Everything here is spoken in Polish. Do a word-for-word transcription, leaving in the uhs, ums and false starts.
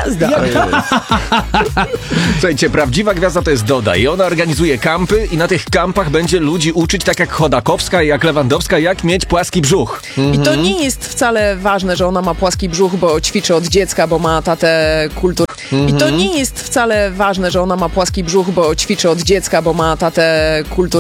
gwiazda. Słuchajcie, prawdziwa gwiazda to jest Doda i ona organizuje kampy i na tych kampach będzie ludzi uczyć, tak jak Chodakowska i jak Lewandowska, jak mieć płaski brzuch. I to nie jest wcale ważne, że ona ma płaski brzuch, bo ćwiczy od dziecka, bo ma tatę kultur. I to nie jest wcale ważne, że ona ma płaski brzuch, bo ćwiczy od dziecka, bo ma tatę kultur.